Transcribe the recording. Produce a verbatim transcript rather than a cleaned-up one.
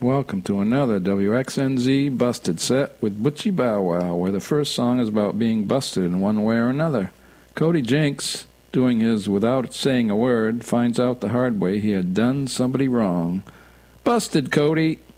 Welcome to another W X N Z Busted set with Butchie Bow Wow, where the first song is about being busted in one way or another. Cody Jinks, doing his without saying a word, finds out the hard way he had done somebody wrong. Busted, Cody!